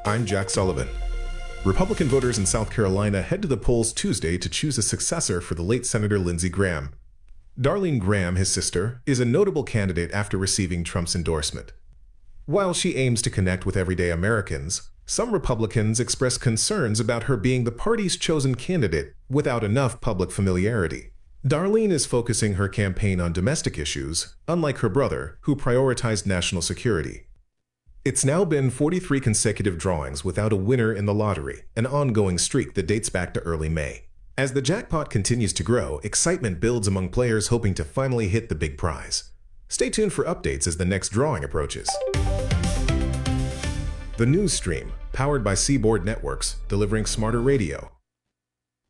I'm Jack Sullivan. Republican voters in South Carolina head to the polls Tuesday to choose a successor for the late Senator Lindsey Graham. Darlene Graham, his sister, is a notable candidate after receiving Trump's endorsement. While she aims to connect with everyday Americans, some Republicans express concerns about her being the party's chosen candidate without enough public familiarity. Darlene is focusing her campaign on domestic issues, unlike her brother, who prioritized national security. It's now been 43 consecutive drawings without a winner in the lottery, an ongoing streak that dates back to early May. As the jackpot continues to grow, excitement builds among players hoping to finally hit the big prize. Stay tuned for updates as the next drawing approaches. The News Stream, powered by Seaboard Networks, delivering smarter radio.